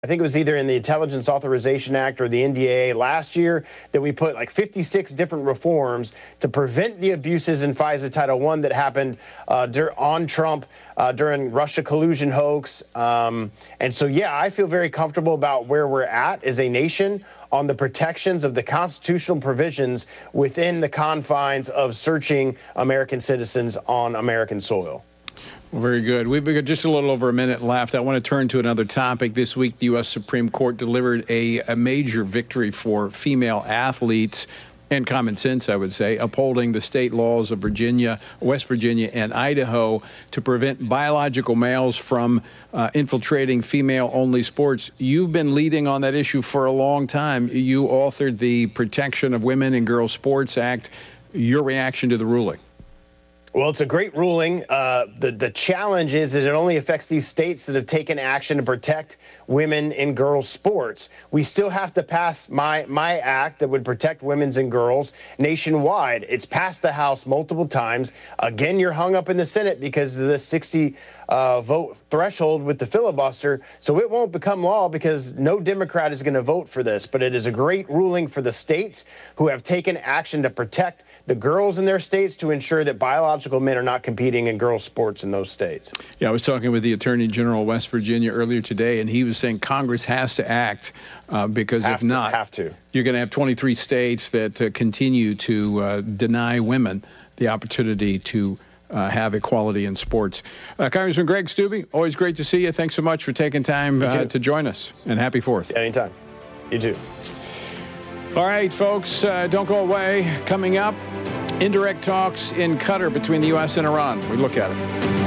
I think it was either in the Intelligence Authorization Act or the NDAA last year that we put like 56 different reforms to prevent the abuses in FISA Title I that happened on Trump during Russia collusion hoax. And so, yeah, I feel very comfortable about where we're at as a nation on the protections of the constitutional provisions within the confines of searching American citizens on American soil. Well, very good. We've got just a little over a minute left. I want to turn to another topic. This week, the U.S. Supreme Court delivered a major victory for female athletes and common sense, I would say, upholding the state laws of Virginia, West Virginia, and Idaho to prevent biological males from infiltrating female-only sports. You've been leading on that issue for a long time. You authored the Protection of Women and Girls Sports Act. Your reaction to the ruling? Well, it's a great ruling. The challenge is that it only affects these states that have taken action to protect women in girls' sports. We still have to pass my act that would protect women's and girls nationwide. It's passed the House multiple times. Again, you're hung up in the Senate because of the 60 vote threshold with the filibuster. So it won't become law because no Democrat is going to vote for this. But it is a great ruling for the states who have taken action to protect the girls in their states to ensure that biological men are not competing in girls' sports in those states. Yeah, I was talking with the Attorney General of West Virginia earlier today, and he was saying Congress has to act because if not, you're going to have 23 states that continue to deny women the opportunity to have equality in sports. Congressman Greg Steube, always great to see you. Thanks so much for taking time to join us, and happy 4th. Anytime. You too. All right, folks, don't go away. Coming up, indirect talks in Qatar between the U.S. and Iran. We look at it.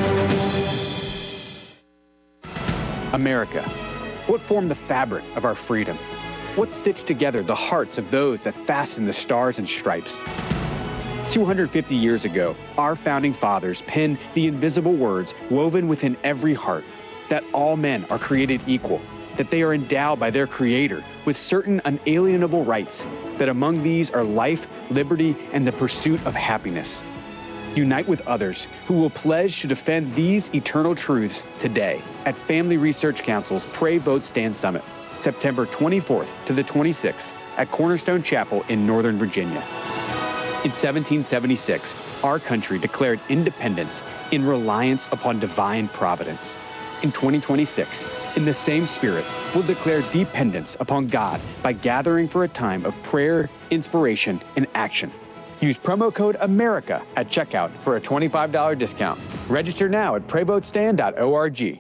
America. What formed the fabric of our freedom? What stitched together the hearts of those that fastened the stars and stripes? 250 years ago, our founding fathers penned the invisible words woven within every heart, that all men are created equal, that they are endowed by their Creator with certain unalienable rights, that among these are life, liberty, and the pursuit of happiness. Unite with others who will pledge to defend these eternal truths today at Family Research Council's Pray, Vote, Stand Summit, September 24th to the 26th at Cornerstone Chapel in Northern Virginia. In 1776, our country declared independence in reliance upon divine providence. In 2026, in the same spirit, we'll declare dependence upon God by gathering for a time of prayer, inspiration, and action. Use promo code AMERICA at checkout for a $25 discount. Register now at PrayVoteStand.org.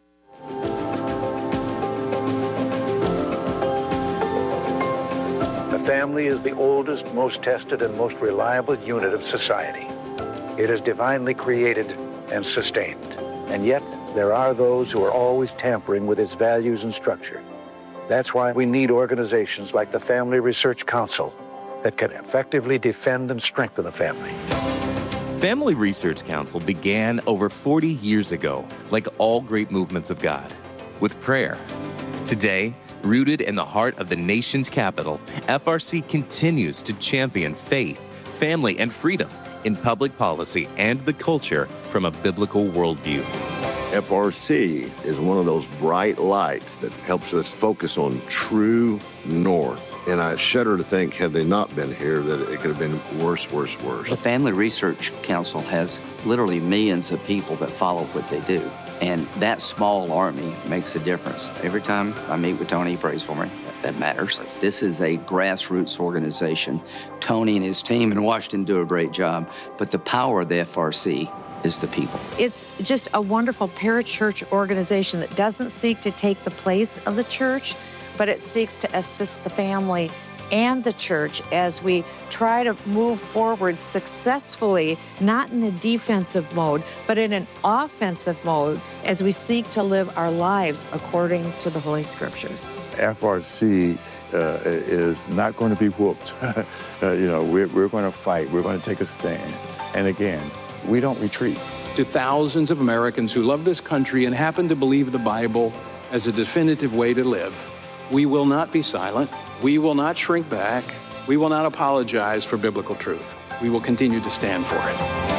The family is the oldest, most tested, and most reliable unit of society. It is divinely created and sustained, and yet there are those who are always tampering with its values and structure. That's why we need organizations like the Family Research Council that can effectively defend and strengthen the family. Family Research Council began over 40 years ago, like all great movements of God, with prayer. Today, rooted in the heart of the nation's capital, FRC continues to champion faith, family, and freedom in public policy and the culture from a biblical worldview. FRC is one of those bright lights that helps us focus on true north. And I shudder to think, had they not been here, that it could have been worse. The Family Research Council has literally millions of people that follow what they do. And that small army makes a difference. Every time I meet with Tony, he prays for me. That matters. This is a grassroots organization. Tony and his team in Washington do a great job. But the power of the FRC is the people. It's just a wonderful parachurch organization that doesn't seek to take the place of the church, but it seeks to assist the family and the church as we try to move forward successfully, not in a defensive mode, but in an offensive mode as we seek to live our lives according to the Holy Scriptures. FRC is not going to be whooped. We're going to fight. We're going to take a stand. And again, we don't retreat. To thousands of Americans who love this country and happen to believe the Bible as a definitive way to live, we will not be silent. We will not shrink back. We will not apologize for biblical truth. We will continue to stand for it.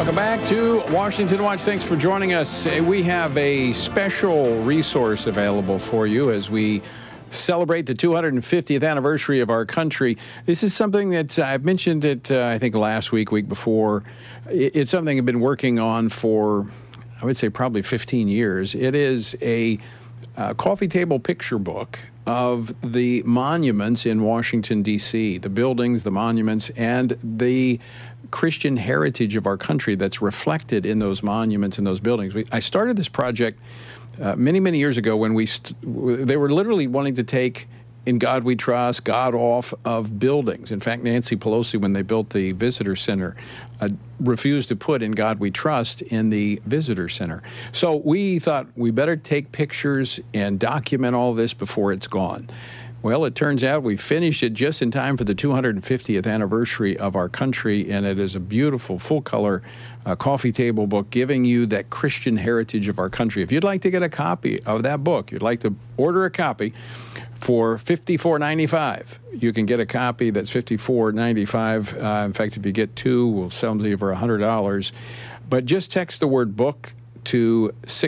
Welcome back to Washington Watch. Thanks for joining us. We have a special resource available for you as we celebrate the 250th anniversary of our country. This is something that I've mentioned it, I think, last week before. It's something I've been working on for, I would say, probably 15 years. It is a coffee table picture book of the monuments in Washington, D.C., the buildings, the monuments, and the Christian heritage of our country that's reflected in those monuments and those buildings. I started this project many, many years ago when they were literally wanting to take In God We Trust, God off of buildings. In fact, Nancy Pelosi, when they built the Visitor Center, refused to put In God We Trust in the Visitor Center. So we thought we better take pictures and document all this before it's gone. Well, it turns out we finished it just in time for the 250th anniversary of our country, and it is a beautiful, full-color coffee table book giving you that Christian heritage of our country. If you'd like to get a copy of that book, you'd like to order a copy for $54.95. You can get a copy that's $54.95. In fact, if you get two, we'll sell them to you for $100. But just text the word book to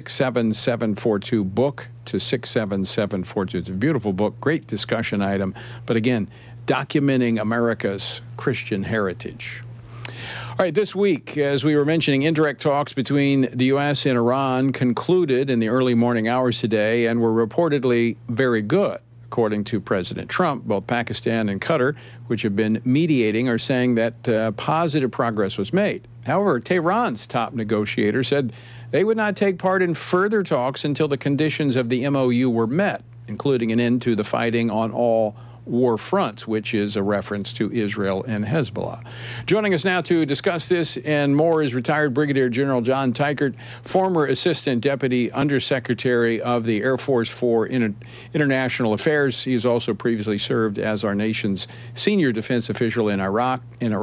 67742, book to 67742. It's a beautiful book, great discussion item, but again, documenting America's Christian heritage. All right, this week, as we were mentioning, indirect talks between the U.S. and Iran concluded in the early morning hours today and were reportedly very good. According to President Trump, both Pakistan and Qatar, which have been mediating, are saying that positive progress was made. However, Tehran's top negotiator said they would not take part in further talks until the conditions of the MOU were met, including an end to the fighting on all war fronts, which is a reference to Israel and Hezbollah. Joining us now to discuss this and more is retired Brigadier General John Teichert, former Assistant Deputy Undersecretary of the Air Force for International Affairs. He has also previously served as our nation's senior defense official in Iraq,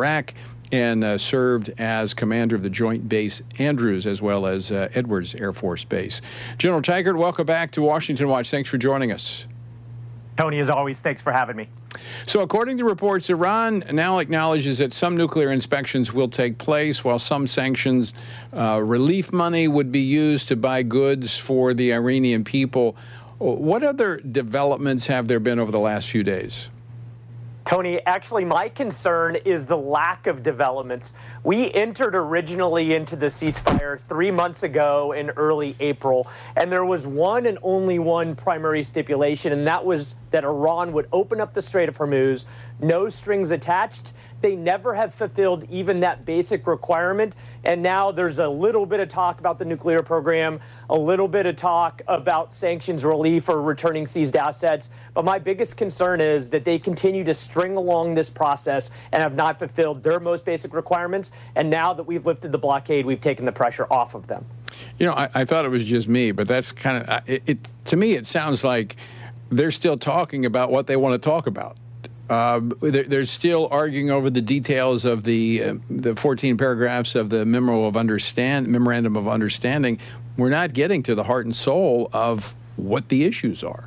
and served as commander of the Joint Base Andrews as well as Edwards Air Force Base. General Teichert, welcome back to Washington Watch. Thanks for joining us. Tony, as always, thanks for having me. So according to reports, Iran now acknowledges that some nuclear inspections will take place while some sanctions relief money would be used to buy goods for the Iranian people. What other developments have there been over the last few days? Tony, actually, my concern is the lack of developments. We entered originally into the ceasefire 3 months ago in early April, and there was one and only one primary stipulation, and that was that Iran would open up the Strait of Hormuz, no strings attached. They never have fulfilled even that basic requirement, and now there's a little bit of talk about the nuclear program, a little bit of talk about sanctions relief or returning seized assets. But my biggest concern is that they continue to string along this process and have not fulfilled their most basic requirements. And now that we've lifted the blockade, we've taken the pressure off of them. You know, I thought it was just me, but that's kind of, to me, it sounds like they're still talking about what they want to talk about. They're still arguing over the details of the 14 paragraphs of the Memorandum of Understanding. We're not getting to the heart and soul of what the issues are.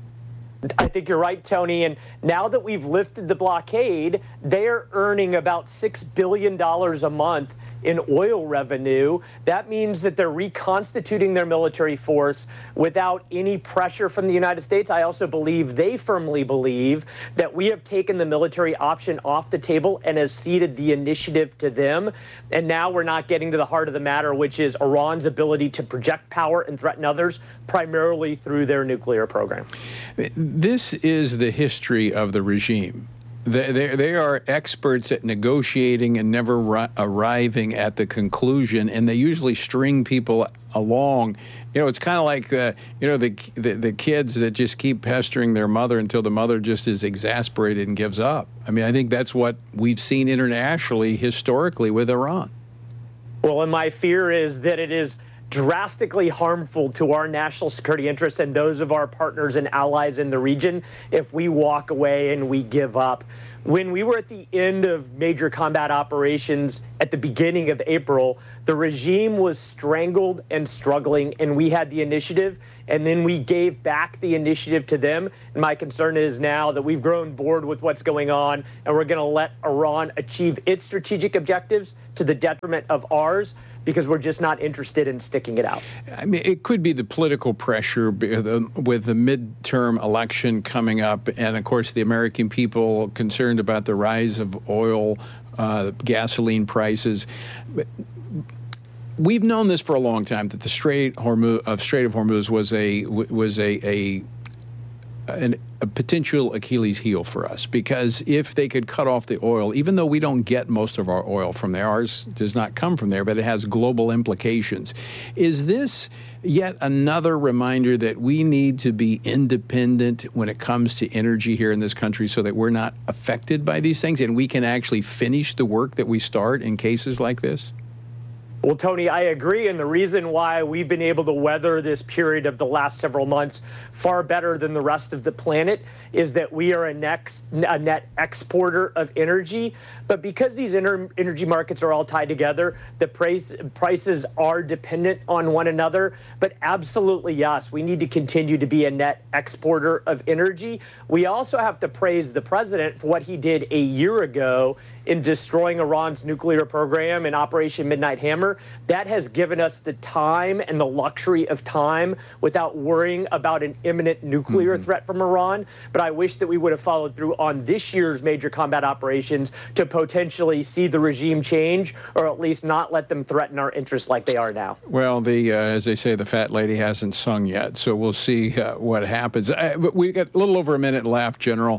I think you're right, Tony. And now that we've lifted the blockade, they're earning about $6 billion a month in oil revenue. That means that they're reconstituting their military force without any pressure from the United States. I also believe they firmly believe that we have taken the military option off the table and has ceded the initiative to them. And now we're not getting to the heart of the matter, which is Iran's ability to project power and threaten others, primarily through their nuclear program. This is the history of the regime. They are experts at negotiating and never arriving at the conclusion, and they usually string people along. You know, it's kind of like the kids that just keep pestering their mother until the mother just is exasperated and gives up. I mean, I think that's what we've seen internationally, historically, with Iran. Well, and my fear is that it is drastically harmful to our national security interests and those of our partners and allies in the region if we walk away and we give up. When we were at the end of major combat operations at the beginning of April, the regime was strangled and struggling, and we had the initiative. and then we gave back the initiative to them. And my concern is now that we've grown bored with what's going on, and we're going to let Iran achieve its strategic objectives to the detriment of ours, because we're just not interested in sticking it out. I mean, it could be the political pressure with the midterm election coming up, and of course the American people concerned about the rise of oil, gasoline prices. We've known this for a long time, that the Strait of Hormuz was a potential Achilles heel for us, because if they could cut off the oil, even though we don't get most of our oil from there, ours does not come from there, but it has global implications. Is this yet another reminder that we need to be independent when it comes to energy here in this country, so that we're not affected by these things and we can actually finish the work that we start in cases like this? Well, Tony, I agree. And the reason why we've been able to weather this period of the last several months far better than the rest of the planet is that we are a net exporter of energy. But because these energy markets are all tied together, the prices are dependent on one another. But absolutely, yes, we need to continue to be a net exporter of energy. We also have to praise the president for what he did a year ago in destroying Iran's nuclear program in Operation Midnight Hammer. That has given us the time and the luxury of time without worrying about an imminent nuclear threat from Iran. But I wish that we would have followed through on this year's major combat operations to potentially see the regime change, or at least not let them threaten our interests like they are now. Well, as they say, the fat lady hasn't sung yet, so we'll see what happens. We've got a little over a minute left, General.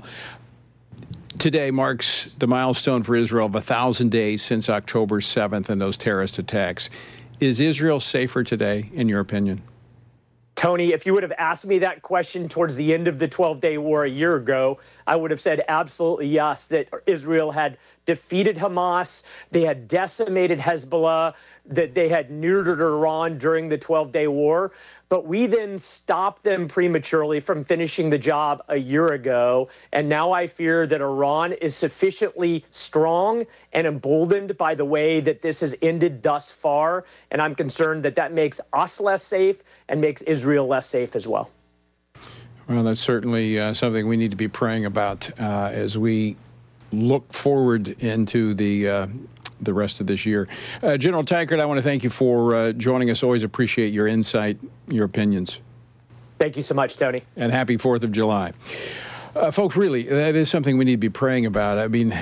Today marks the milestone for Israel of 1,000 days since October 7th and those terrorist attacks. Is Israel safer today, in your opinion? Tony, if you would have asked me that question towards the end of the 12-day war a year ago, I would have said absolutely yes, that Israel had defeated Hamas, they had decimated Hezbollah, that they had neutered Iran during the 12-day war. But we then stopped them prematurely from finishing the job a year ago. And now I fear that Iran is sufficiently strong and emboldened by the way that this has ended thus far. And I'm concerned that that makes us less safe and makes Israel less safe as well. Well, that's certainly something we need to be praying about as we look forward into the rest of this year. General Teichert, I want to thank you for joining us. Always appreciate your insight, your opinions. Thank you so much, Tony. And happy 4th of July. Folks, really, that is something we need to be praying about. I mean,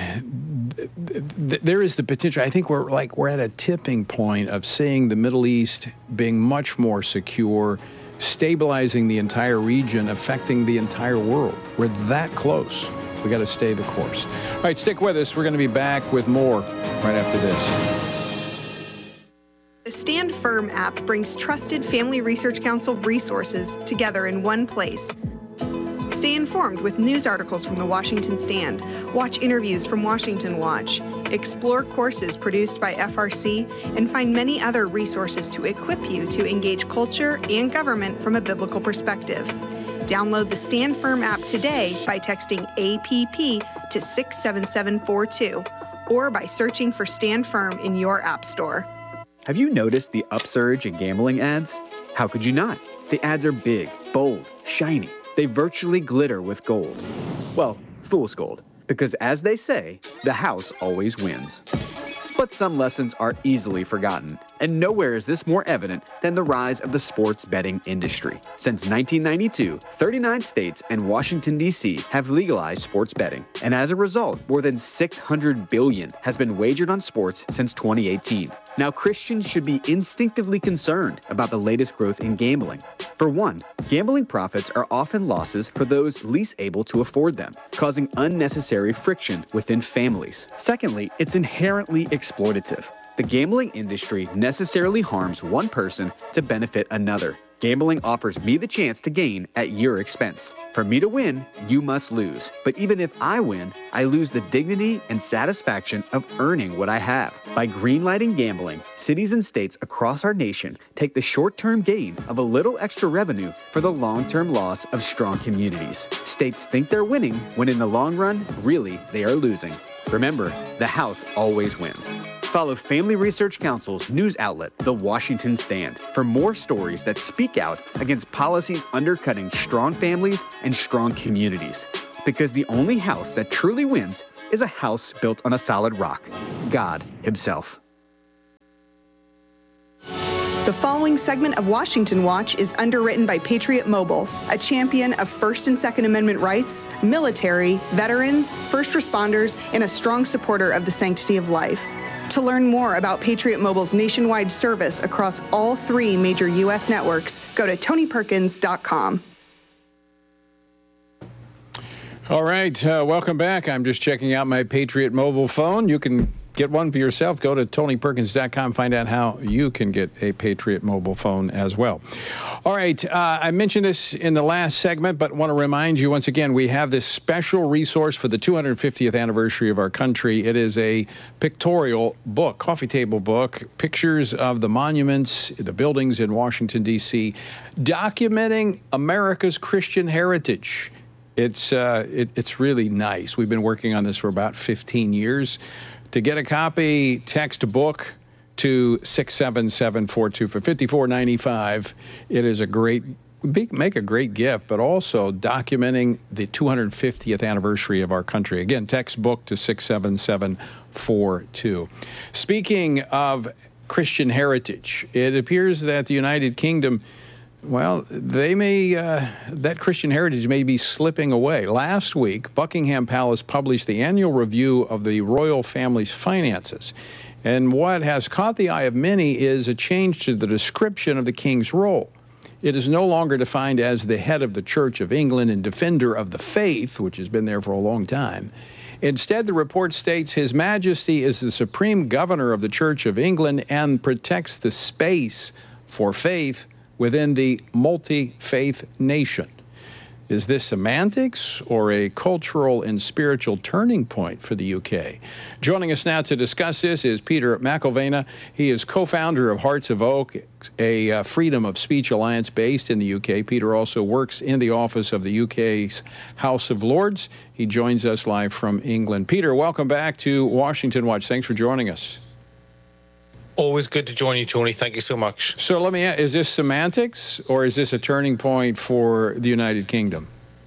there is the potential. I think we're at a tipping point of seeing the Middle East being much more secure, stabilizing the entire region, affecting the entire world. We're that close. We got to stay the course. All right, stick with us. We're going to be back with more right after this. The Stand Firm app brings trusted Family Research Council resources together in one place. Stay informed with news articles from the Washington Stand, watch interviews from Washington Watch, explore courses produced by FRC, and find many other resources to equip you to engage culture and government from a biblical perspective. Download the Stand Firm app today by texting APP to 67742 or by searching for Stand Firm in your app store. Have you noticed the upsurge in gambling ads? How could you not? The ads are big, bold, shiny. They virtually glitter with gold. Well, fool's gold. Because as they say, the house always wins. But some lessons are easily forgotten, and nowhere is this more evident than the rise of the sports betting industry. Since 1992, 39 states and Washington, D.C. have legalized sports betting, and as a result, more than $600 billion has been wagered on sports since 2018. Now, Christians should be instinctively concerned about the latest growth in gambling. For one, gambling profits are often losses for those least able to afford them, causing unnecessary friction within families. Secondly, it's inherently exploitative. The gambling industry necessarily harms one person to benefit another. Gambling offers me the chance to gain at your expense. For me to win, you must lose. But even if I win, I lose the dignity and satisfaction of earning what I have. By greenlighting gambling, cities and states across our nation take the short-term gain of a little extra revenue for the long-term loss of strong communities. States think they're winning when in the long run, really, they are losing. Remember, the house always wins. Follow Family Research Council's news outlet, The Washington Stand, for more stories that speak out against policies undercutting strong families and strong communities. Because the only house that truly wins is a house built on a solid rock, God Himself. The following segment of Washington Watch is underwritten by Patriot Mobile, a champion of First and Second Amendment rights, military, veterans, first responders, and a strong supporter of the sanctity of life. To learn more about Patriot Mobile's nationwide service across all 3 major U.S. networks, go to TonyPerkins.com. All right, welcome back. I'm just checking out my Patriot mobile phone. You can get one for yourself. Go to TonyPerkins.com, find out how you can get a Patriot mobile phone as well. All right, I mentioned this in the last segment, but want to remind you once again, we have this special resource for the 250th anniversary of our country. It is a pictorial book, coffee table book, pictures of the monuments, the buildings in Washington, D.C., documenting America's Christian heritage. It's really nice. We've been working on this for about 15 years. To get a copy, text book to 67742 for $54.95. It is make a great gift, but also documenting the 250th anniversary of our country. Again, text book to 67742. Speaking of Christian heritage, it appears that the United Kingdom, well, that Christian heritage may be slipping away. Last week, Buckingham Palace published the annual review of the royal family's finances. And what has caught the eye of many is a change to the description of the king's role. It is no longer defined as the head of the Church of England and defender of the faith, which has been there for a long time. Instead, the report states His Majesty is the supreme governor of the Church of England and protects the space for faith within the multi-faith nation. Is this semantics or a cultural and spiritual turning point for the UK? Joining us now to discuss this is Peter McIlvena. He is co-founder of Hearts of Oak, a freedom of speech alliance based in the UK. Peter also works in the office of the UK's House of Lords. He joins us live from England. Peter, welcome back to Washington Watch. Thanks for joining us. Always good to join you, Tony. Thank you so much. So let me ask, is this semantics or is this a turning point for the United Kingdom?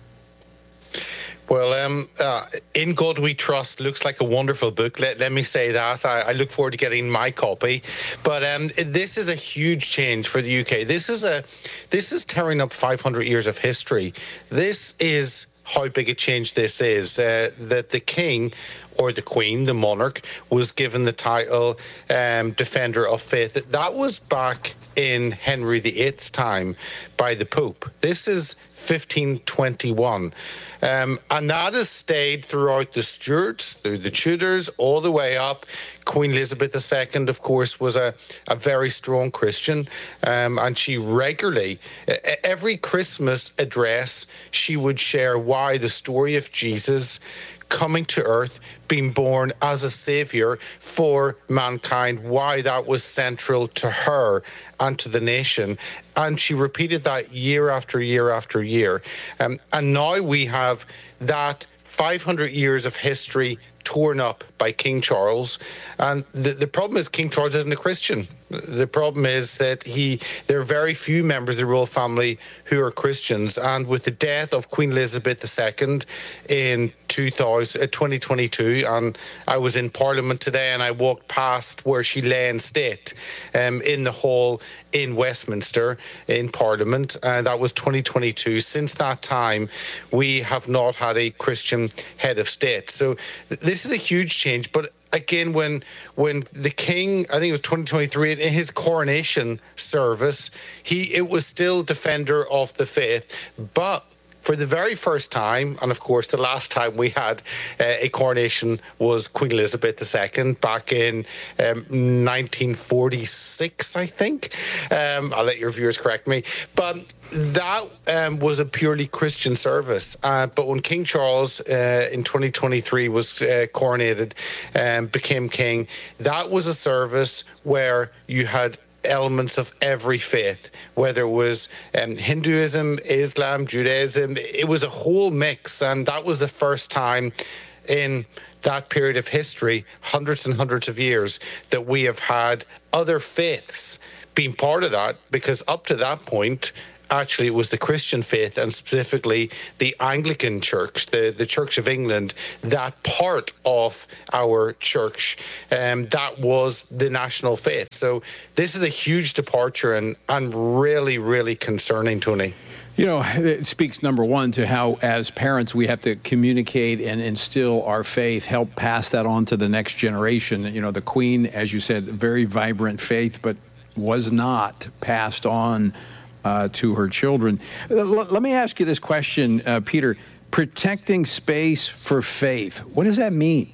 Well, In God We Trust looks like a wonderful book. Let me say that. I look forward to getting my copy. But this is a huge change for the UK. This is tearing up 500 years of history. This is how big a change this is, that the king or the queen, the monarch, was given the title Defender of Faith. That was back in Henry VIII's time by the Pope. This is 1521. And that has stayed throughout the Stuarts, through the Tudors, all the way up. Queen Elizabeth II, of course, was a very strong Christian. And she regularly, every Christmas address, she would share why the story of Jesus coming to earth, being born as a savior for mankind, why that was central to her and to the nation. And she repeated that year after year after year. And now we have that 500 years of history torn up by King Charles. And the problem is King Charles isn't a Christian. The problem is that there are very few members of the royal family who are Christians. And with the death of Queen Elizabeth II in 2022, and I was in Parliament today and I walked past where she lay in state in the hall in Westminster in Parliament. That was 2022. Since that time, we have not had a Christian head of state. So this is a huge change. But again, when the king, I think it was 2023, in his coronation service, it was still defender of the faith. But for the very first time, and of course the last time we had a coronation was Queen Elizabeth II back in 1946, I think. I'll let your viewers correct me. But that was a purely Christian service. But when King Charles in 2023 was coronated and became king, that was a service where you had elements of every faith, whether it was Hinduism, Islam, Judaism. It was a whole mix, and that was the first time in that period of history, hundreds and hundreds of years, that we have had other faiths being part of that, because up to that point, actually, it was the Christian faith, and specifically the Anglican Church, the Church of England, that part of our church, that was the national faith. So this is a huge departure and really, really concerning, Tony. You know, it speaks, number one, to how, as parents, we have to communicate and instill our faith, help pass that on to the next generation. You know, the Queen, as you said, very vibrant faith, but was not passed on to her children. Let me ask you this question, Peter. Protecting space for faith, what does that mean?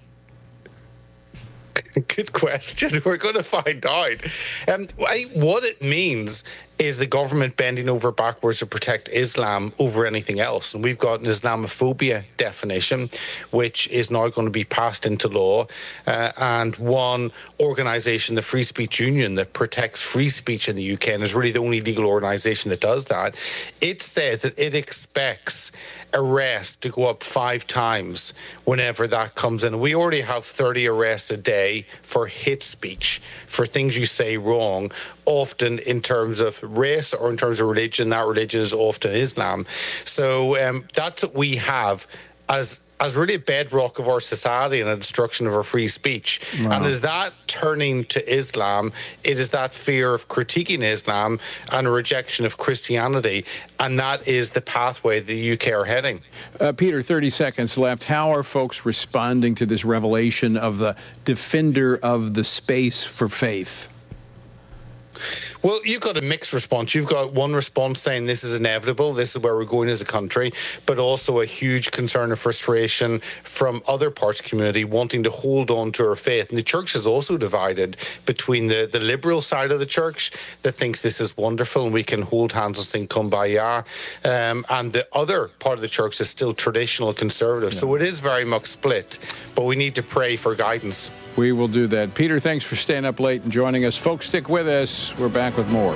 Good question. We're going to find out. What it means is the government bending over backwards to protect Islam over anything else. And we've got an Islamophobia definition, which is now going to be passed into law. And one organisation, the Free Speech Union, that protects free speech in the UK, and is really the only legal organisation that does that, it says that it expects arrests to go up 5 times whenever that comes in. We already have 30 arrests a day for hate speech, for things you say wrong, often in terms of race or in terms of religion. That religion is often Islam. So that's what we have as really a bedrock of our society and a destruction of our free speech. Wow. And is that turning to Islam? It is that fear of critiquing Islam and a rejection of Christianity, and that is the pathway the UK are heading. Peter, 30 seconds left. How are folks responding to this revelation of the defender of the space for faith? Well, you've got a mixed response. You've got one response saying this is inevitable, this is where we're going as a country, but also a huge concern and frustration from other parts of the community wanting to hold on to our faith. And the church is also divided between the liberal side of the church that thinks this is wonderful and we can hold hands and sing Kumbaya, and the other part of the church is still traditional conservative. Yeah. So it is very much split, but we need to pray for guidance. We will do that. Peter, thanks for staying up late and joining us. Folks, stick with us. We're back with more.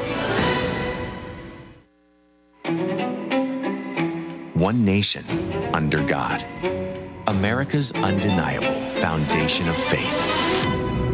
One nation under God. America's undeniable foundation of faith.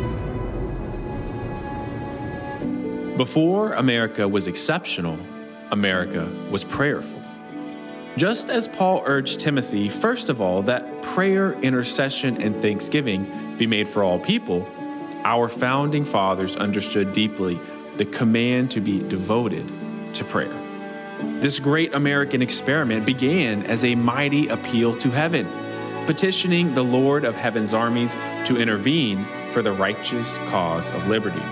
Before America was exceptional, America was prayerful. Just as Paul urged Timothy, first of all, that prayer, intercession, and thanksgiving be made for all people, our founding fathers understood deeply the command to be devoted to prayer. This great American experiment began as a mighty appeal to heaven, petitioning the Lord of Heaven's armies to intervene for the righteous cause of liberty.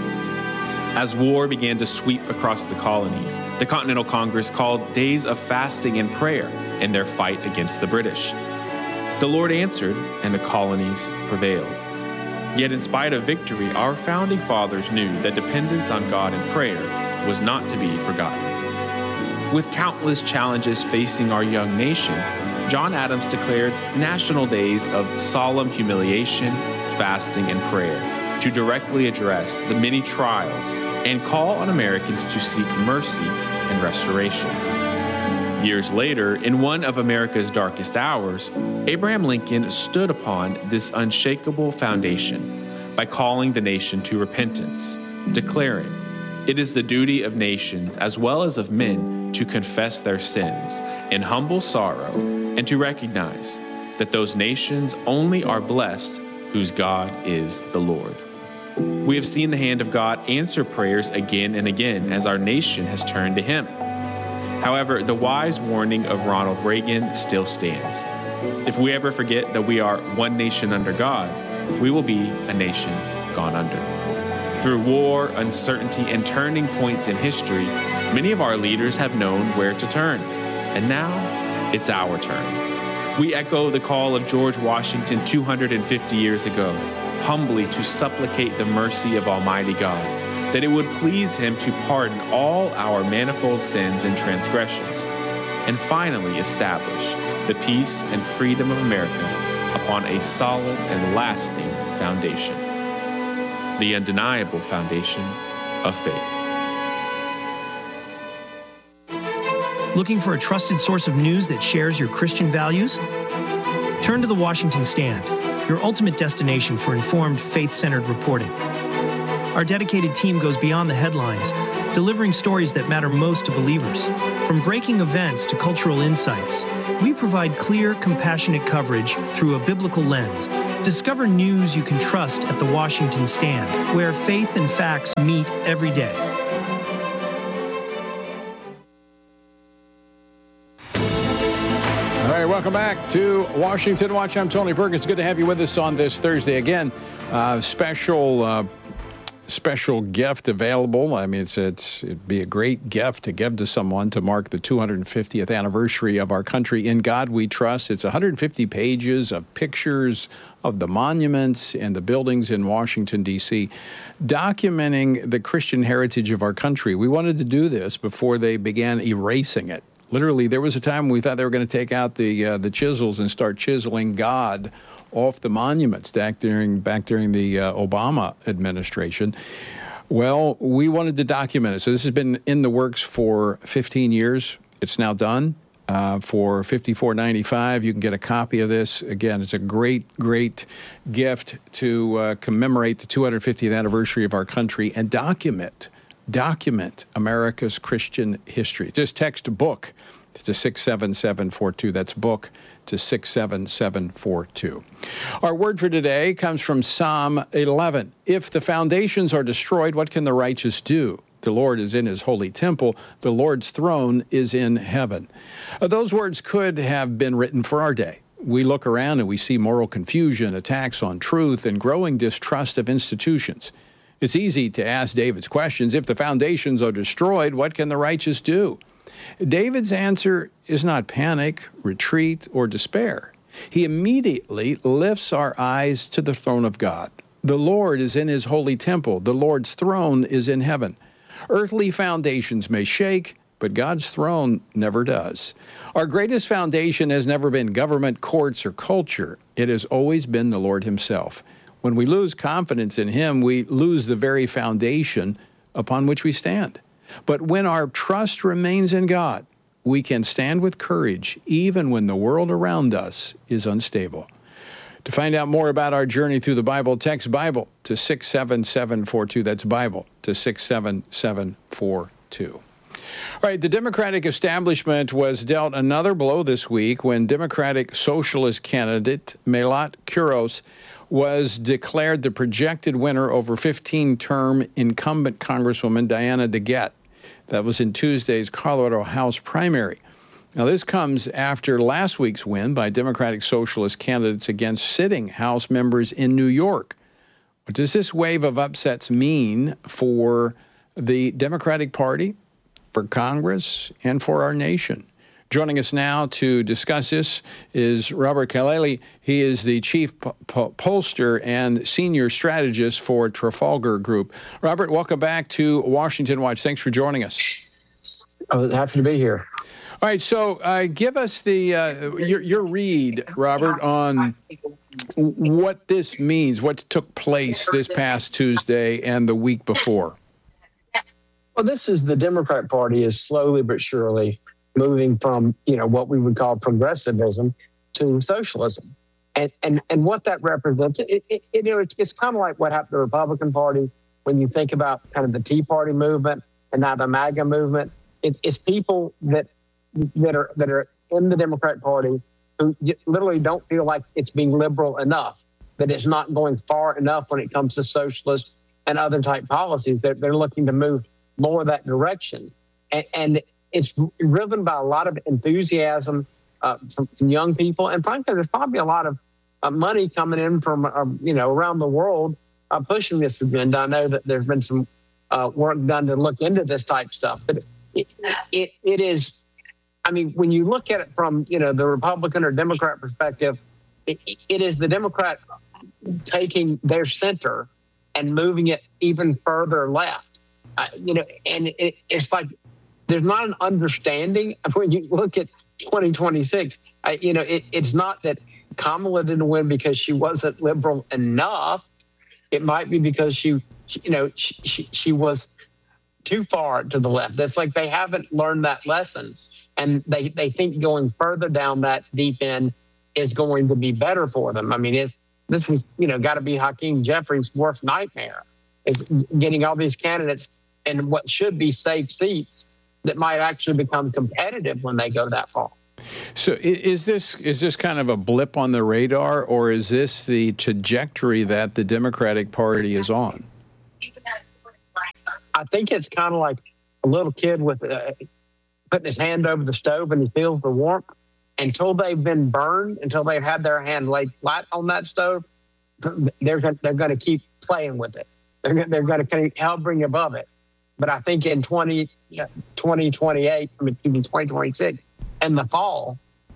As war began to sweep across the colonies, the Continental Congress called days of fasting and prayer in their fight against the British. The Lord answered, and the colonies prevailed. Yet in spite of victory, our founding fathers knew that dependence on God and prayer was not to be forgotten. With countless challenges facing our young nation, John Adams declared national days of solemn humiliation, fasting, and prayer to directly address the many trials and call on Americans to seek mercy and restoration. Years later, in one of America's darkest hours, Abraham Lincoln stood upon this unshakable foundation by calling the nation to repentance, declaring, "It is the duty of nations as well as of men to confess their sins in humble sorrow and to recognize that those nations only are blessed whose God is the Lord." We have seen the hand of God answer prayers again and again as our nation has turned to Him. However, the wise warning of Ronald Reagan still stands. If we ever forget that we are one nation under God, we will be a nation gone under. Through war, uncertainty, and turning points in history, many of our leaders have known where to turn. And now, it's our turn. We echo the call of George Washington 250 years ago, humbly to supplicate the mercy of Almighty God, that it would please Him to pardon all our manifold sins and transgressions, and finally establish the peace and freedom of America upon a solid and lasting foundation, the undeniable foundation of faith. Looking for a trusted source of news that shares your Christian values? Turn to the Washington Stand, your ultimate destination for informed, faith-centered reporting. Our dedicated team goes beyond the headlines, delivering stories that matter most to believers. From breaking events to cultural insights, we provide clear, compassionate coverage through a biblical lens. Discover news you can trust at the Washington Stand, where faith and facts meet every day. All right, welcome back to Washington Watch. I'm Tony Perkins. Good to have you with us on this Thursday. Again, special gift available. I mean, it'd be a great gift to give to someone to mark the 250th anniversary of our country. In God We Trust. It's 150 pages of pictures of the monuments and the buildings in Washington, D.C., documenting the Christian heritage of our country. We wanted to do this before they began erasing it. Literally, there was a time we thought they were going to take out the chisels and start chiseling God off the monuments back during the Obama administration. Well, we wanted to document it. So this has been in the works for 15 years. It's now done for $54.95. You can get a copy of this. Again, it's a great, great gift to commemorate the 250th anniversary of our country and document America's Christian history. Just text book to 67742. That's book to 67742. Our word for today comes from Psalm 11. If the foundations are destroyed, what can the righteous do? The Lord is in his holy temple. The Lord's throne is in heaven. Those words could have been written for our day. We look around and we see moral confusion, attacks on truth, and growing distrust of institutions. It's easy to ask David's questions. If the foundations are destroyed, what can the righteous do? David's answer is not panic, retreat, or despair. He immediately lifts our eyes to the throne of God. The Lord is in his holy temple. The Lord's throne is in heaven. Earthly foundations may shake, but God's throne never does. Our greatest foundation has never been government, courts, or culture. It has always been the Lord himself. When we lose confidence in him, we lose the very foundation upon which we stand. But when our trust remains in God, we can stand with courage even when the world around us is unstable. To find out more about our journey through the Bible, text Bible to 67742. That's Bible to 67742. All right, the Democratic establishment was dealt another blow this week when Democratic Socialist candidate Melat Kuros was declared the projected winner over 15-term incumbent Congresswoman Diana DeGette. That was in Tuesday's Colorado House primary. Now, this comes after last week's win by Democratic Socialist candidates against sitting House members in New York. What does this wave of upsets mean for the Democratic Party, for Congress, and for our nation? Joining us now to discuss this is Robert Kalele. He is the chief pollster and senior strategist for Trafalgar Group. Robert, welcome back to Washington Watch. Thanks for joining us. Happy to be here. All right, so give us your read, Robert, on what this means, what took place this past Tuesday and the week before. Well, this is the Democrat Party is slowly but surely moving from, what we would call progressivism to socialism. And what that represents, it's kind of like what happened to the Republican Party when you think about kind of the Tea Party movement and now the MAGA movement. It's people that are in the Democrat Party who literally don't feel like it's being liberal enough, that it's not going far enough when it comes to socialist and other type policies. They're looking to move more that direction. And it's driven by a lot of enthusiasm from young people. And frankly, there's probably a lot of money coming in from, around the world pushing this agenda. I know that there's been some work done to look into this type stuff. But it is, when you look at it from, the Republican or Democrat perspective, it is the Democrat taking their center and moving it even further left. And it's like, there's not an understanding when you look at 2026. It's not that Kamala didn't win because she wasn't liberal enough. It might be because she was too far to the left. That's like they haven't learned that lesson, and they think going further down that deep end is going to be better for them. this is, got to be Hakeem Jeffries' worst nightmare, is getting all these candidates in what should be safe seats that might actually become competitive when they go that far. So is this kind of a blip on the radar, or is this the trajectory that the Democratic Party is on? I think it's kind of like a little kid with putting his hand over the stove and he feels the warmth. Until they've been burned, until they've had their hand laid flat on that stove, they're going to keep playing with it. They're going to help bring above it. But I think in 2028, 2026, in the fall,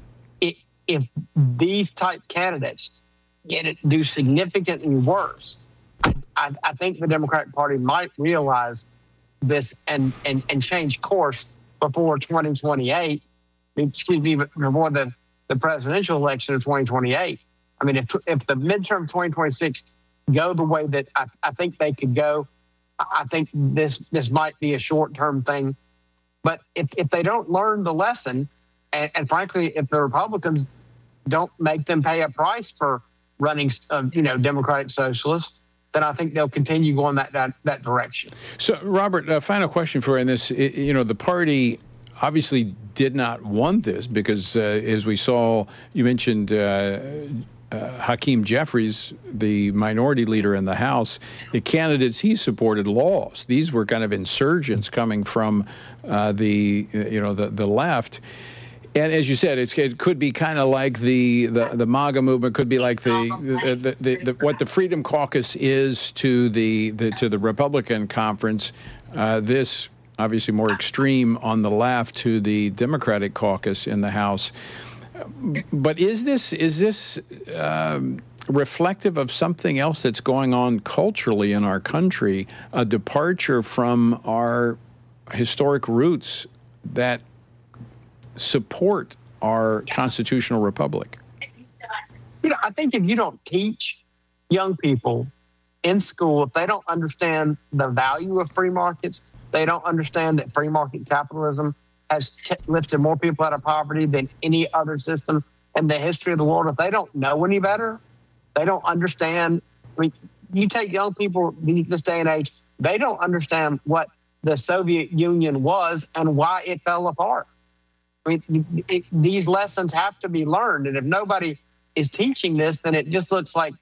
if these type candidates do significantly worse, I think the Democratic Party might realize this and change course before 2028. Excuse me, before the presidential election of 2028. I mean, if the midterm of 2026 go the way that I think they could go, I think this might be a short-term thing. But if they don't learn the lesson, and frankly, if the Republicans don't make them pay a price for running, Democratic socialists, then I think they'll continue going that direction. So, Robert, a final question for you on this. The party obviously did not want this because, as we saw, you mentioned Hakeem Jeffries, the minority leader in the House. The candidates he supported lost. These were kind of insurgents coming from the left. And as you said, it could be kind of like the MAGA movement. Could be like the what the Freedom Caucus is to the Republican conference. This obviously more extreme on the left to the Democratic caucus in the House. But is this reflective of something else that's going on culturally in our country, a departure from our historic roots that support our constitutional republic? I think if you don't teach young people in school, if they don't understand the value of free markets, they don't understand that free market capitalism has lifted more people out of poverty than any other system in the history of the world. If they don't know any better, they don't understand. I mean, you take young people this day and age, they don't understand what the Soviet Union was and why it fell apart. I mean, these lessons have to be learned. And if nobody is teaching this, then it just looks like,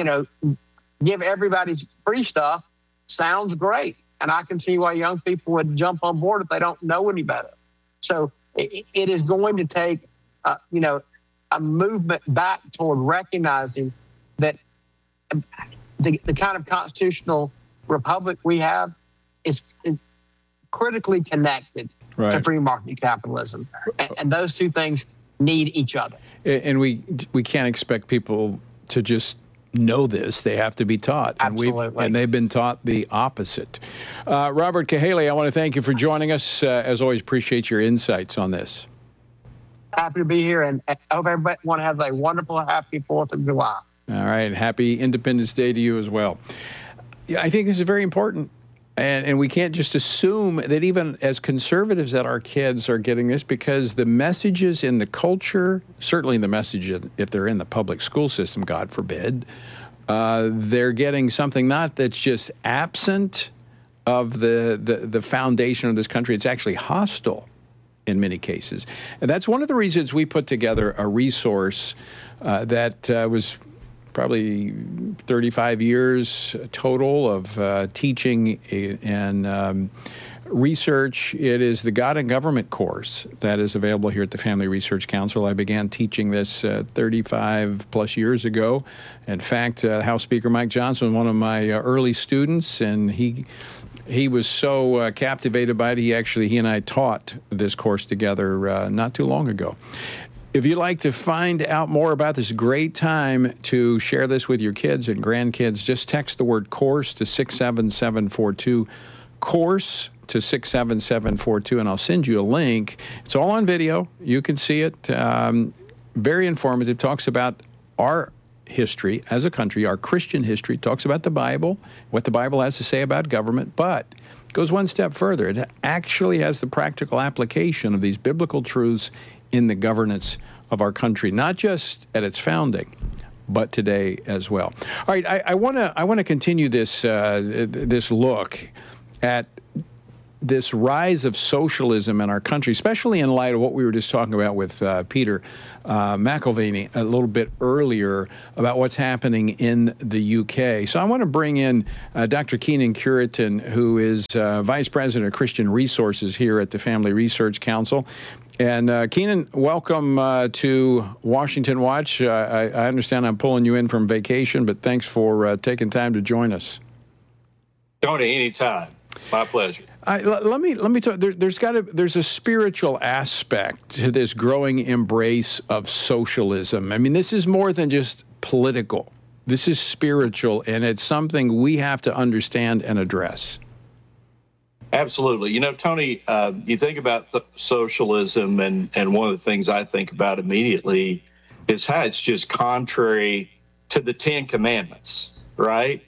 give everybody free stuff sounds great. And I can see why young people would jump on board if they don't know any better. So it is going to take, a movement back toward recognizing that the kind of constitutional republic we have is critically connected to free market capitalism. And those two things need each other. And we can't expect people to just know this. They have to be taught. Absolutely. And they've been taught the opposite. Robert Cahaly, I want to thank you for joining us. As always, appreciate your insights on this. Happy to be here, and I hope everybody has a wonderful, happy 4th of July. All right. Happy Independence Day to you as well. Yeah, I think this is very important. And we can't just assume that even as conservatives that our kids are getting this, because the messages in the culture, certainly the message if they're in the public school system, God forbid, they're getting something not that's just absent of the foundation of this country. It's actually hostile in many cases. And that's one of the reasons we put together a resource that was probably 35 years total of teaching and research. It is the God and Government course that is available here at the Family Research Council. I began teaching this 35 plus years ago. In fact, House Speaker Mike Johnson was one of my early students, and he was so captivated by it, he and I taught this course together not too long ago. If you'd like to find out more about this, great time to share this with your kids and grandkids. Just text the word course to 67742, course to 67742, and I'll send you a link. It's all on video. You can see it. Very informative. Talks about our history as a country, our Christian history. Talks about the Bible, what the Bible has to say about government, but goes one step further. It actually has the practical application of these biblical truths in the governance of our country, not just at its founding, but today as well. All right, I want to continue this this look at this rise of socialism in our country, especially in light of what we were just talking about with Peter McElvaney a little bit earlier about what's happening in the UK. So I want to bring in Dr. Keenan Curitan, who is Vice President of Christian Resources here at the Family Research Council. And Keenan, welcome to Washington Watch. I understand I'm pulling you in from vacation, but thanks for taking time to join us. Tony, anytime. My pleasure. Let me talk. There's a spiritual aspect to this growing embrace of socialism. I mean, this is more than just political. This is spiritual, and it's something we have to understand and address. Absolutely. You know, Tony, you think about socialism, and one of the things I think about immediately is how it's just contrary to the Ten Commandments, right?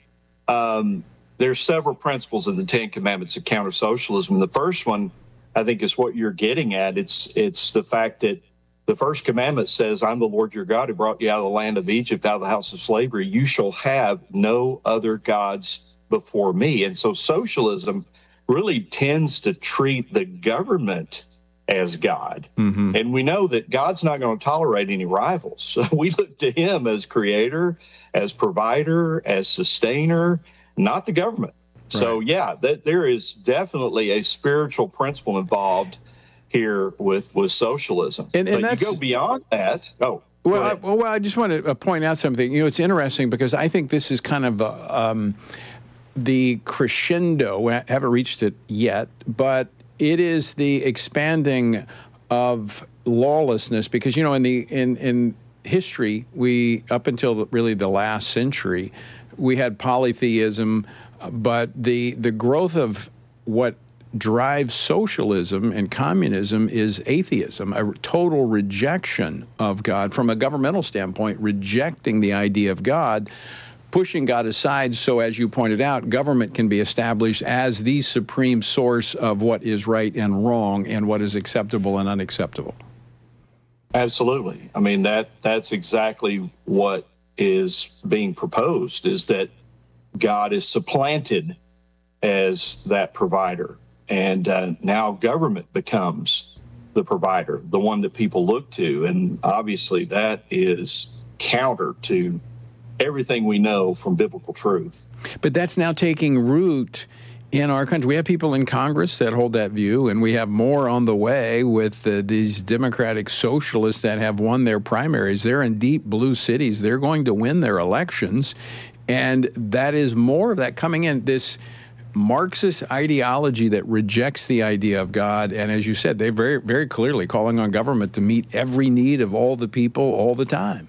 There's several principles in the Ten Commandments that counter socialism. The first one, I think, is what you're getting at. It's the fact that the first commandment says, I'm the Lord your God who brought you out of the land of Egypt, out of the house of slavery. You shall have no other gods before me. And so socialism really tends to treat the government as God. Mm-hmm. And we know that God's not going to tolerate any rivals. So we look to him as creator, as provider, as sustainer, not the government. Right. So, yeah, there is definitely a spiritual principle involved here with socialism. And but you go beyond that. Oh, well, I just want to point out something. You know, it's interesting because I think this is kind of the crescendo. I haven't reached it yet, but it is the expanding of lawlessness because, you know, in history, we up until really the last century, we had polytheism, but the growth of what drives socialism and communism is atheism, a total rejection of God from a governmental standpoint, rejecting the idea of God, pushing God aside so, as you pointed out, government can be established as the supreme source of what is right and wrong and what is acceptable and unacceptable. Absolutely. I mean, that's exactly what is being proposed, is that God is supplanted as that provider. And now government becomes the provider, the one that people look to. And obviously that is counter to everything we know from biblical truth. But that's now taking root in our country. We have people in Congress that hold that view, and we have more on the way with these Democratic socialists that have won their primaries. They're in deep blue cities. They're going to win their elections, and that is more of that coming in, this Marxist ideology that rejects the idea of God. And as you said, they're very, very clearly calling on government to meet every need of all the people all the time.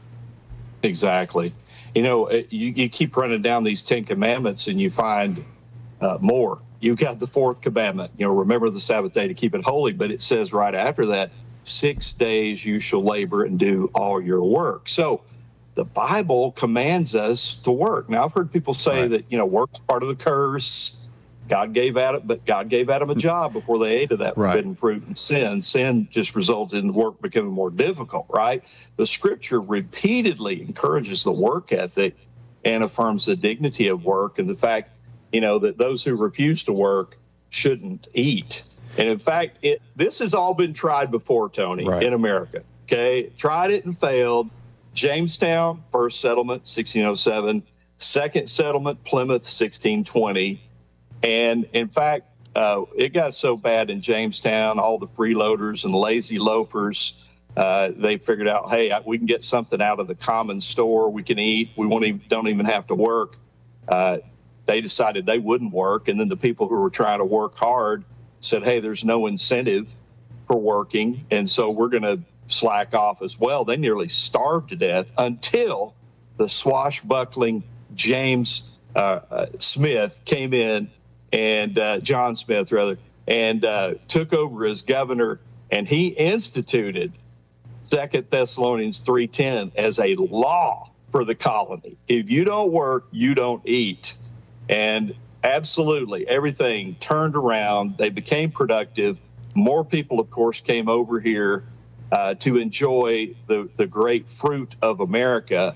Exactly. You know, you keep running down these 10 commandments and you find more. You got the fourth commandment, you know, remember the Sabbath day to keep it holy. But it says right after that, 6 days you shall labor and do all your work. So the Bible commands us to work. Now, I've heard people say that, you know, work's part of the curse. God gave Adam a job before they ate of that forbidden fruit, and sin just resulted in work becoming more difficult, right? The scripture repeatedly encourages the work ethic and affirms the dignity of work and the fact, you know, that those who refuse to work shouldn't eat. And in fact, this has all been tried before, Tony, in America. Okay, tried it and failed. Jamestown, first settlement, 1607. Second settlement, Plymouth, 1620. And in fact, it got so bad in Jamestown, all the freeloaders and lazy loafers, they figured out, hey, we can get something out of the common store. We can eat. We don't even have to work. They decided they wouldn't work. And then the people who were trying to work hard said, hey, there's no incentive for working. And so we're going to slack off as well. They nearly starved to death until the swashbuckling James Smith came in, and John Smith, rather, and took over as governor. And he instituted 2 Thessalonians 3:10 as a law for the colony. If you don't work, you don't eat. And absolutely, everything turned around. They became productive. More people, of course, came over here to enjoy the great fruit of America.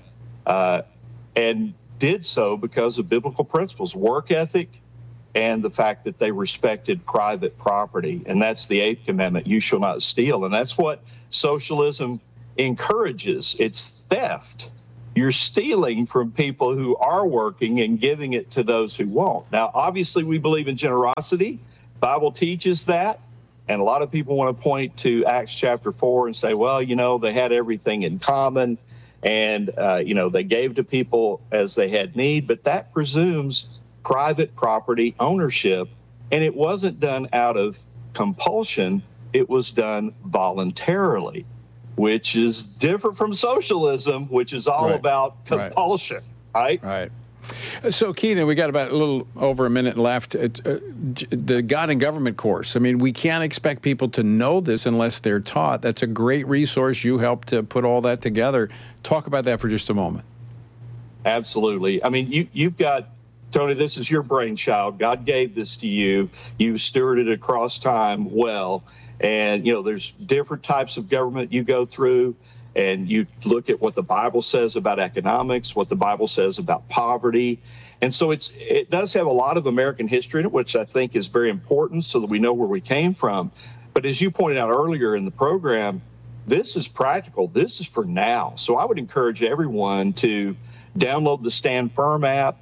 and did so because of biblical principles, work ethic, and the fact that they respected private property. And that's the 8th commandment, you shall not steal. And that's what socialism encourages. It's theft. You're stealing from people who are working and giving it to those who won't. Now, obviously, we believe in generosity. The Bible teaches that. And a lot of people want to point to Acts chapter 4 and say, well, you know, they had everything in common and, you know, they gave to people as they had need. But that presumes private property ownership. And it wasn't done out of compulsion. It was done voluntarily, which is different from socialism, which is all about compulsion, right? Right. So, Keenan, we got about a little over a minute left. The God and Government course. I mean, we can't expect people to know this unless they're taught. That's a great resource. You helped to put all that together. Talk about that for just a moment. Absolutely. I mean, you've got, Tony, this is your brainchild. God gave this to you. You stewarded it across time well. And, you know, there's different types of government you go through. And you look at what the Bible says about economics, what the Bible says about poverty. And so it does have a lot of American history in it, which I think is very important so that we know where we came from. But as you pointed out earlier in the program, this is practical. This is for now. So I would encourage everyone to download the Stand Firm app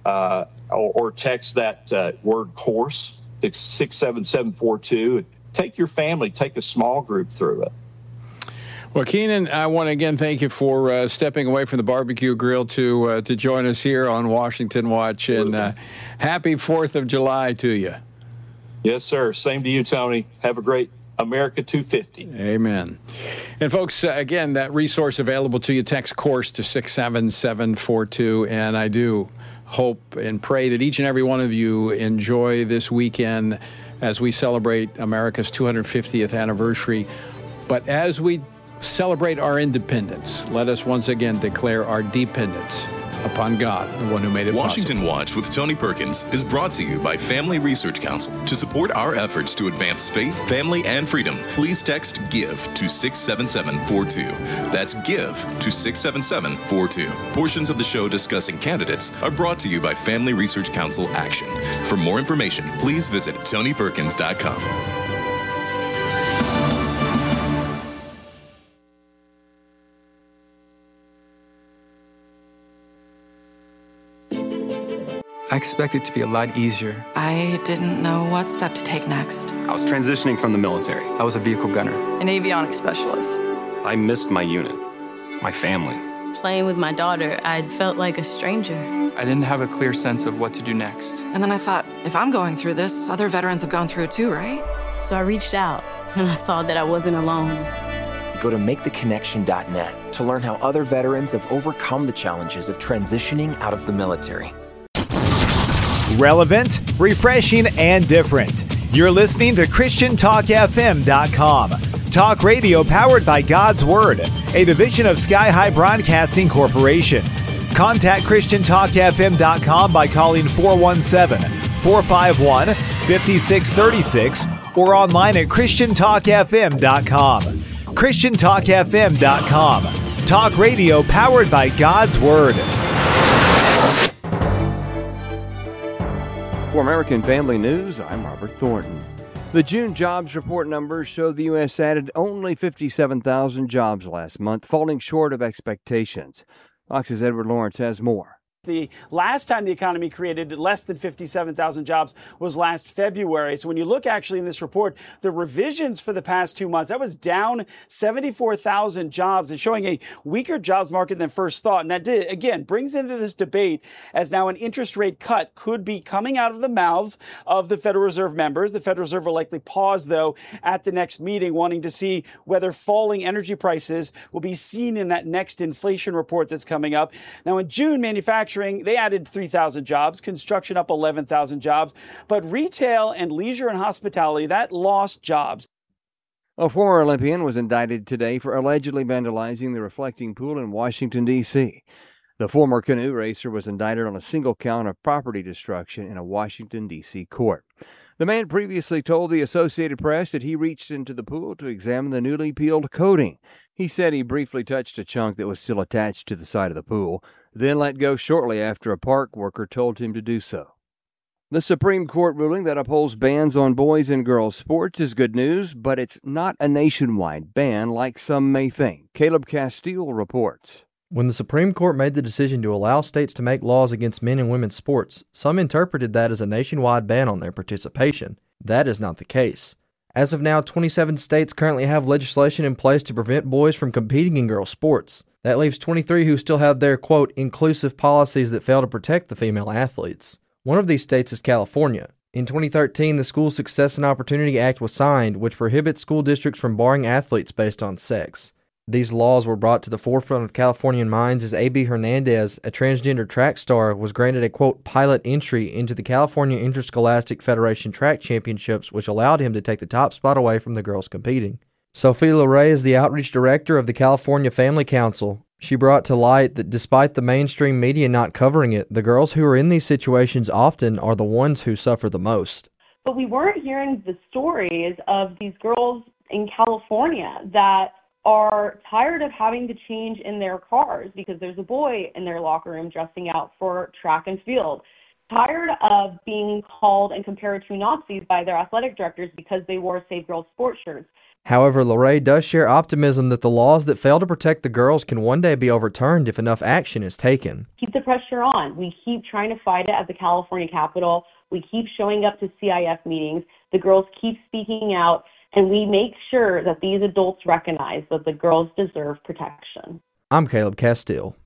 or text that word course, 67742. Take your family, take a small group through it. Well, Keenan, I want to again thank you for stepping away from the barbecue grill to join us here on Washington Watch, and happy 4th of July to you. Yes, sir. Same to you, Tony. Have a great America 250. Amen. And folks, again, that resource available to you, text course to 67742, and I do hope and pray that each and every one of you enjoy this weekend as we celebrate America's 250th anniversary. But as we celebrate our independence, let us once again declare our dependence upon God, the one who made it Washington Watch with Tony Perkins is brought to you by Family Research Council. To support our efforts to advance faith, family, and freedom, please text GIVE to 67742. That's GIVE to 67742. Portions of the show discussing candidates are brought to you by Family Research Council Action. For more information, please visit TonyPerkins.com. I expected it to be a lot easier. I didn't know what step to take next. I was transitioning from the military. I was a vehicle gunner. An avionics specialist. I missed my unit, my family. Playing with my daughter, I felt like a stranger. I didn't have a clear sense of what to do next. And then I thought, if I'm going through this, other veterans have gone through it too, right? So I reached out, and I saw that I wasn't alone. Go to MakeTheConnection.net to learn how other veterans have overcome the challenges of transitioning out of the military. Relevant, refreshing, and different. You're listening to ChristianTalkFM.com. Talk radio powered by God's Word, a division of Sky High Broadcasting Corporation. Contact ChristianTalkFM.com by calling 417-451-5636 or online at ChristianTalkFM.com. ChristianTalkFM.com. Talk radio powered by God's Word. For American Family News, I'm Robert Thornton. The June jobs report numbers show the U.S. added only 57,000 jobs last month, falling short of expectations. Fox's Edward Lawrence has more. The last time the economy created less than 57,000 jobs was last February. So when you look actually in this report, the revisions for the past 2 months, that was down 74,000 jobs and showing a weaker jobs market than first thought. And that, again, brings into this debate as now an interest rate cut could be coming out of the mouths of the Federal Reserve members. The Federal Reserve will likely pause, though, at the next meeting, wanting to see whether falling energy prices will be seen in that next inflation report that's coming up. Now, in June, manufacturing, they added 3,000 jobs, construction up 11,000 jobs, but retail and leisure and hospitality, that lost jobs. A former Olympian was indicted today for allegedly vandalizing the reflecting pool in Washington, D.C. The former canoe racer was indicted on a single count of property destruction in a Washington, D.C. court. The man previously told the Associated Press that he reached into the pool to examine the newly peeled coating. He said he briefly touched a chunk that was still attached to the side of the pool, then let go shortly after a park worker told him to do so. The Supreme Court ruling that upholds bans on boys and girls sports is good news, but it's not a nationwide ban like some may think. Caleb Castile reports. When the Supreme Court made the decision to allow states to make laws against men and women's sports, some interpreted that as a nationwide ban on their participation. That is not the case. As of now, 27 states currently have legislation in place to prevent boys from competing in girls' sports. That leaves 23 who still have their, quote, inclusive policies that fail to protect the female athletes. One of these states is California. In 2013, the School Success and Opportunity Act was signed, which prohibits school districts from barring athletes based on sex. These laws were brought to the forefront of Californian minds as A.B. Hernandez, a transgender track star, was granted a, quote, pilot entry into the California Interscholastic Federation Track Championships, which allowed him to take the top spot away from the girls competing. Sophie Loray is the outreach director of the California Family Council. She brought to light that despite the mainstream media not covering it, the girls who are in these situations often are the ones who suffer the most. But we weren't hearing the stories of these girls in California that are tired of having to change in their cars because there's a boy in their locker room dressing out for track and field. Tired of being called and compared to Nazis by their athletic directors because they wore Save Girls sports shirts. However, Loray does share optimism that the laws that fail to protect the girls can one day be overturned if enough action is taken. Keep the pressure on. We keep trying to fight it at the California Capitol. We keep showing up to CIF meetings. The girls keep speaking out. And we make sure that these adults recognize that the girls deserve protection. I'm Caleb Castile.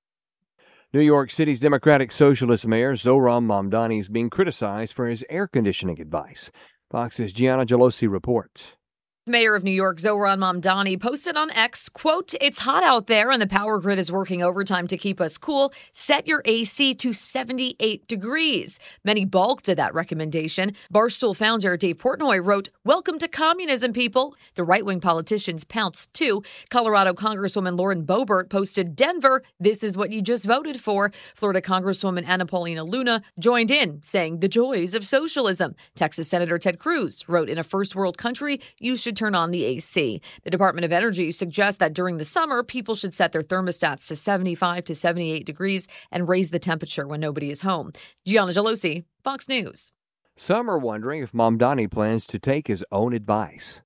New York City's Democratic Socialist Mayor Zohran Mamdani is being criticized for his air conditioning advice. Fox's Gianna Gelosi reports. Mayor of New York Zohran Mamdani posted on X, quote, "It's hot out there and the power grid is working overtime to keep us cool. Set your AC to 78 degrees. Many balked at that recommendation. Barstool founder Dave Portnoy wrote, "Welcome to communism, people." The right-wing politicians pounced too. Colorado Congresswoman Lauren Boebert posted, "Denver, this is what you just voted for." Florida Congresswoman Anna Paulina Luna joined in, saying the joys of socialism. Texas Senator Ted Cruz wrote, "In a first world country, you should turn on the AC." The Department of Energy suggests that during the summer, people should set their thermostats to 75 to 78 degrees and raise the temperature when nobody is home. Gianna Gelosi, Fox News. Some are wondering if Mamdani plans to take his own advice.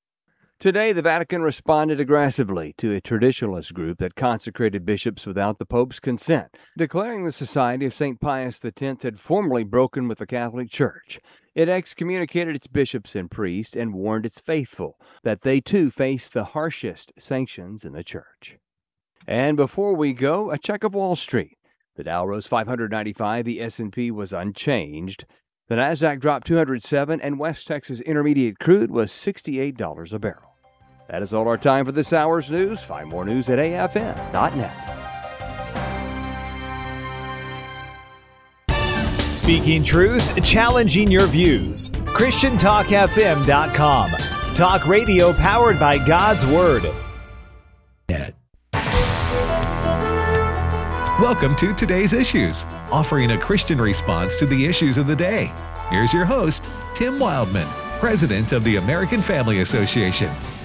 Today, the Vatican responded aggressively to a traditionalist group that consecrated bishops without the Pope's consent, declaring the Society of St. Pius X had formally broken with the Catholic Church. It excommunicated its bishops and priests and warned its faithful that they too face the harshest sanctions in the Church. And before we go, a check of Wall Street. The Dow rose 595, the S&P was unchanged. The Nasdaq dropped 207, and West Texas Intermediate crude was $68 a barrel. That is all our time for this hour's news. Find more news at afn.net. Speaking truth, challenging your views. ChristianTalkFM.com. Talk radio powered by God's Word. Welcome to Today's Issues, offering a Christian response to the issues of the day. Here's your host, Tim Wildman, President of the American Family Association.